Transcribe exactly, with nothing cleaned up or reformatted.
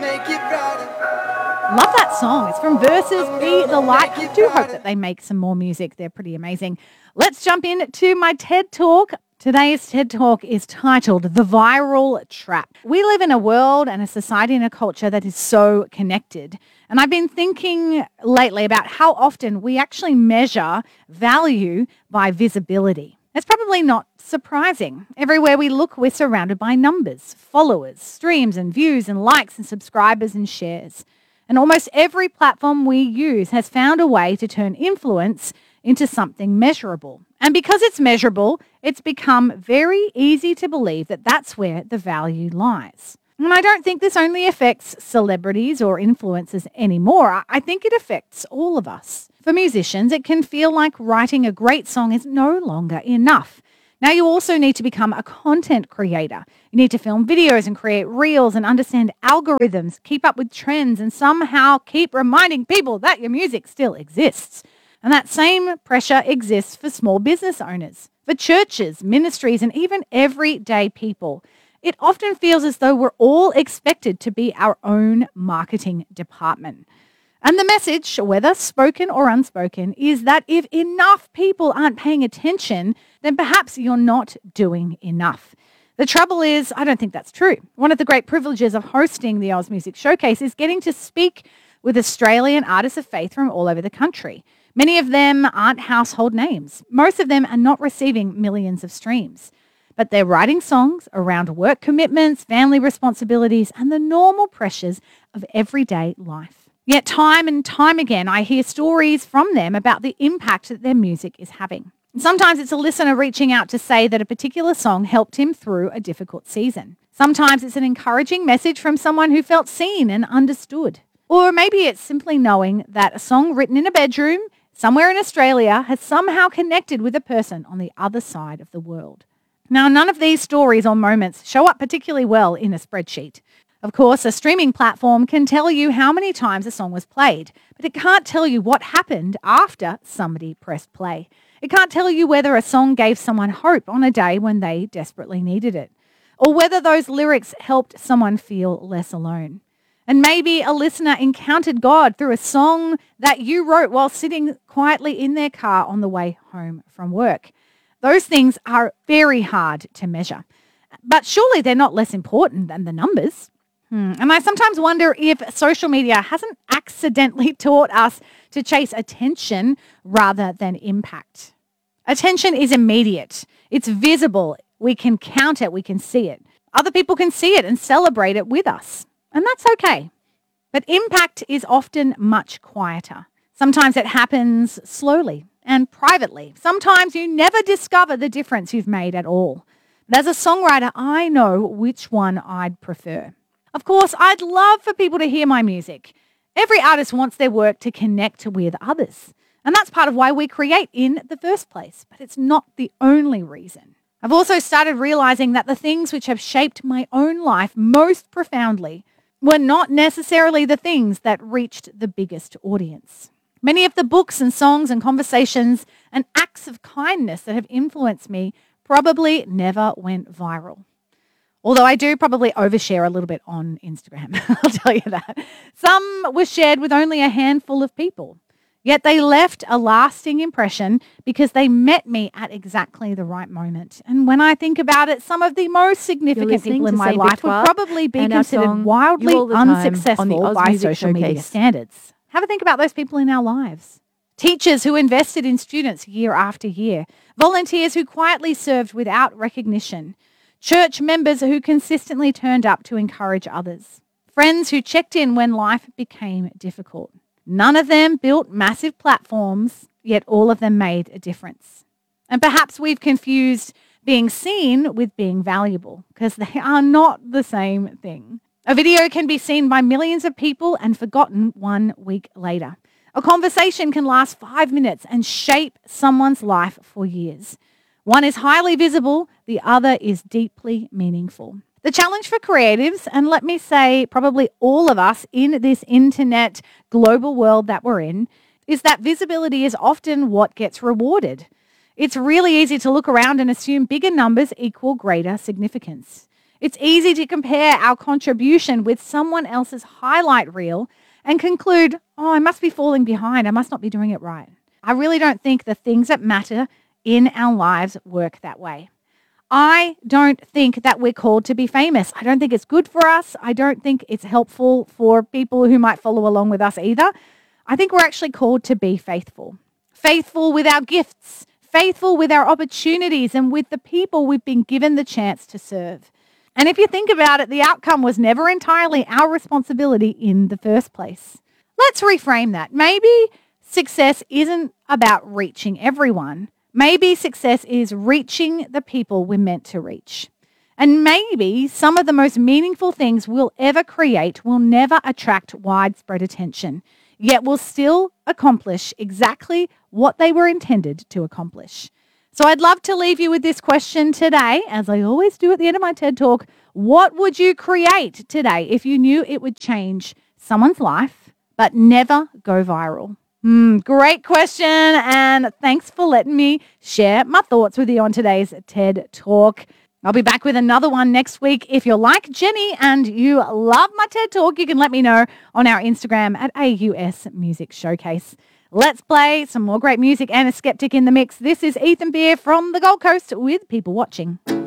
make it brighter. Love that song. It's from Versus Be the Light. I do hope that they make some more music. They're pretty amazing. Let's jump in to my TED Talk. Today's TED Talk is titled The Viral Trap. We live in a world and a society and a culture that is so connected. And I've been thinking lately about how often we actually measure value by visibility. It's probably not surprising. Everywhere we look, we're surrounded by numbers, followers, streams and views and likes and subscribers and shares. And almost every platform we use has found a way to turn influence into something measurable. And because it's measurable, it's become very easy to believe that that's where the value lies. And I don't think this only affects celebrities or influencers anymore. I think it affects all of us. For musicians, it can feel like writing a great song is no longer enough. Now you also need to become a content creator. You need to film videos and create reels and understand algorithms, keep up with trends, and somehow keep reminding people that your music still exists. And that same pressure exists for small business owners, for churches, ministries, and even everyday people. It often feels as though we're all expected to be our own marketing department. And the message, whether spoken or unspoken, is that if enough people aren't paying attention, then perhaps you're not doing enough. The trouble is, I don't think that's true. One of the great privileges of hosting the Oz Music Showcase is getting to speak with Australian artists of faith from all over the country. Many of them aren't household names. Most of them are not receiving millions of streams. But they're writing songs around work commitments, family responsibilities, and the normal pressures of everyday life. Yet time and time again, I hear stories from them about the impact that their music is having. And sometimes it's a listener reaching out to say that a particular song helped him through a difficult season. Sometimes it's an encouraging message from someone who felt seen and understood. Or maybe it's simply knowing that a song written in a bedroom somewhere in Australia has somehow connected with a person on the other side of the world. Now, none of these stories or moments show up particularly well in a spreadsheet. Of course, a streaming platform can tell you how many times a song was played, but it can't tell you what happened after somebody pressed play. It can't tell you whether a song gave someone hope on a day when they desperately needed it, or whether those lyrics helped someone feel less alone. And maybe a listener encountered God through a song that you wrote while sitting quietly in their car on the way home from work. Those things are very hard to measure. But surely they're not less important than the numbers. Hmm. And I sometimes wonder if social media hasn't accidentally taught us to chase attention rather than impact. Attention is immediate. It's visible. We can count it. We can see it. Other people can see it and celebrate it with us. And that's okay. But impact is often much quieter. Sometimes it happens slowly and privately. Sometimes you never discover the difference you've made at all. But as a songwriter, I know which one I'd prefer. Of course, I'd love for people to hear my music. Every artist wants their work to connect with others. And that's part of why we create in the first place. But it's not the only reason. I've also started realizing that the things which have shaped my own life most profoundly were not necessarily the things that reached the biggest audience. Many of the books and songs and conversations and acts of kindness that have influenced me probably never went viral. Although I do probably overshare a little bit on Instagram, I'll tell you that. Some were shared with only a handful of people. Yet they left a lasting impression because they met me at exactly the right moment. And when I think about it, some of the most significant people in my life Victoire would probably be considered wildly unsuccessful by Music social Showcase. media standards. Have a think about those people in our lives. Teachers who invested in students year after year. Volunteers who quietly served without recognition. Church members who consistently turned up to encourage others. Friends who checked in when life became difficult. None of them built massive platforms, yet all of them made a difference. And perhaps we've confused being seen with being valuable because they are not the same thing. A video can be seen by millions of people and forgotten one week later. A conversation can last five minutes and shape someone's life for years. One is highly visible, the other is deeply meaningful. The challenge for creatives, and let me say probably all of us in this internet global world that we're in, is that visibility is often what gets rewarded. It's really easy to look around and assume bigger numbers equal greater significance. It's easy to compare our contribution with someone else's highlight reel and conclude, oh, I must be falling behind. I must not be doing it right. I really don't think the things that matter in our lives work that way. I don't think that we're called to be famous. I don't think it's good for us. I don't think it's helpful for people who might follow along with us either. I think we're actually called to be faithful. Faithful with our gifts, faithful with our opportunities and with the people we've been given the chance to serve. And if you think about it, the outcome was never entirely our responsibility in the first place. Let's reframe that. Maybe success isn't about reaching everyone. Maybe success is reaching the people we're meant to reach. And maybe some of the most meaningful things we'll ever create will never attract widespread attention, yet will still accomplish exactly what they were intended to accomplish. So I'd love to leave you with this question today, as I always do at the end of my TED Talk. What would you create today if you knew it would change someone's life, but never go viral? Mm, great question, and thanks for letting me share my thoughts with you on today's TED Talk. I'll be back with another one next week. If you're like Jenny and you love my TED Talk, you can let me know on our Instagram at A U S Music Showcase. Let's play some more great music and a skeptic in the mix. This is Ethan Beer from the Gold Coast with People Watching.